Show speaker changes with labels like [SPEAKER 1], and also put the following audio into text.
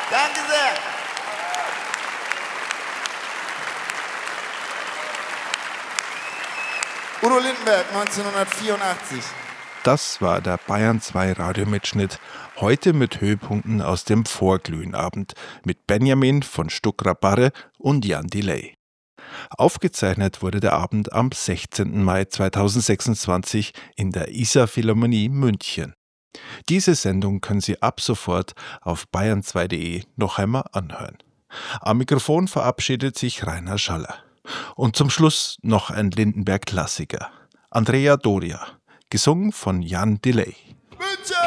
[SPEAKER 1] Danke sehr. Udo Lindenberg, 1984.
[SPEAKER 2] Das war der Bayern 2 Radiomitschnitt, heute mit Höhepunkten aus dem Vorglühenabend mit Benjamin von Stuckrad-Barre und Jan Delay. Aufgezeichnet wurde der Abend am 16. Mai 2026 in der Isar-Philharmonie München. Diese Sendung können Sie ab sofort auf bayern2.de noch einmal anhören. Am Mikrofon verabschiedet sich Rainer Schaller. Und zum Schluss noch ein Lindenberg-Klassiker. Andrea Doria, gesungen von Jan Delay.
[SPEAKER 1] München!